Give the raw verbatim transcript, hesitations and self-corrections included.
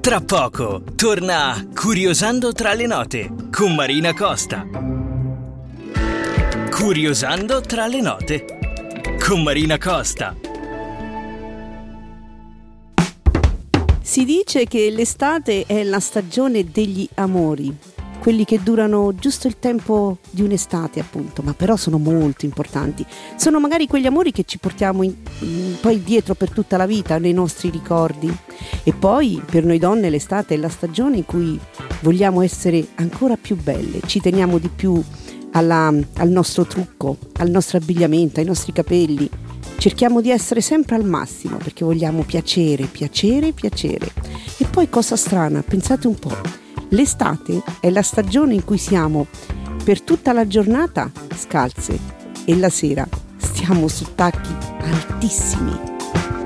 Tra poco torna Curiosando tra le note con Marina Costa. Curiosando tra le note con Marina Costa. Si dice che l'estate è la stagione degli amori, quelli che durano giusto il tempo di un'estate, appunto, ma però sono molto importanti. Sono magari quegli amori che ci portiamo in, in, poi dietro per tutta la vita, nei nostri ricordi. E poi per noi donne l'estate è la stagione in cui vogliamo essere ancora più belle, ci teniamo di più alla, al nostro trucco, al nostro abbigliamento, ai nostri capelli. Cerchiamo di essere sempre al massimo perché vogliamo piacere, piacere, piacere. E poi cosa strana, pensate un po', l'estate è la stagione in cui siamo per tutta la giornata scalze e la sera stiamo su tacchi altissimi.